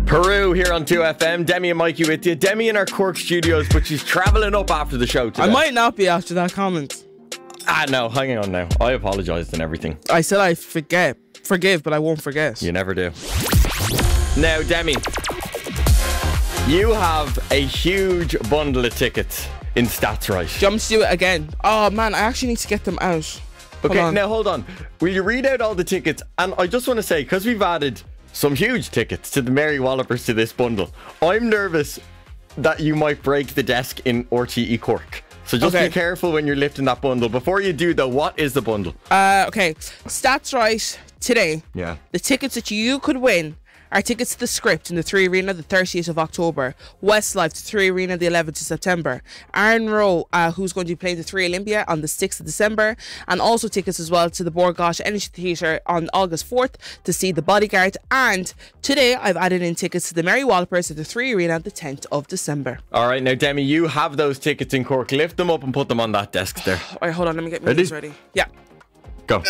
Peru here on 2FM. Demi and Mikey with you. Demi in our Cork studios, but she's travelling up after the show today. I might not be after that comment. No, hang on now. I apologised and everything. I said I forgive, but I won't forget. You never do. Now, Demi, you have a huge bundle of tickets in Stats Right. Do you want me to do it again? Oh man, I actually need to get them out. Okay, now hold on. Will you read out all the tickets? And I just want to say, because we've added some huge tickets to the Mary Wallopers to this bundle, I'm nervous that you might break the desk in RTE Cork. So just be careful when you're lifting that bundle. Before you do though, what is the bundle? Okay, Stats Right today. Yeah. The tickets that you could win are tickets to the Script in the 3 Arena the 30th of October, Westlife to 3 Arena the 11th of September, Aaron Rowe, who's going to be playing the 3 Olympia on the 6th of December, and also tickets as well to the Borgosh Energy Theatre on August 4th to see The Bodyguard. And today I've added in tickets to the Mary Wallopers at the 3 Arena the 10th of December. All right, now Demi, you have those tickets in Cork. Lift them up and put them on that desk there. All right, hold on, let me get my knees ready. Yeah. Go.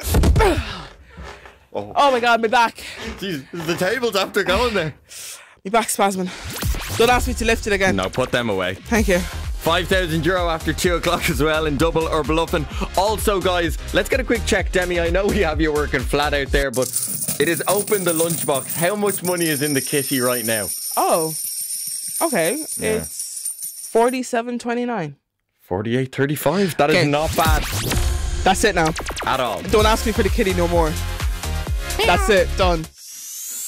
Oh my god, my back. Jeez, the table's after going there. My back's spasming. Don't ask me to lift it again. No, put them away. Thank you. €5,000 after 2 o'clock as well in double or bluffing. Also, guys, let's get a quick check. Demi, I know we have you working flat out there, but it is open the lunchbox. How much money is in the kitty right now? Oh, okay. Yeah. It's 47.29. 48.35. That is not bad. That's it now. At all. Don't ask me for the kitty no more. That's it. Done.